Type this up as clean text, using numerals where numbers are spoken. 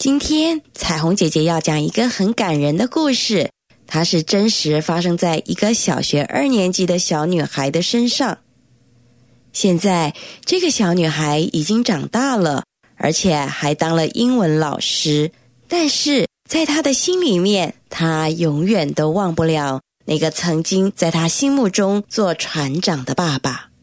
今天彩虹姐姐要讲一个很感人的故事，它是真实发生在一个小学2年级的小女孩的身上。现在这个小女孩已经长大了，而且还当了英文老师，但是在她的心里面，她永远都忘不了那个曾经在她心目中做船长的爸爸。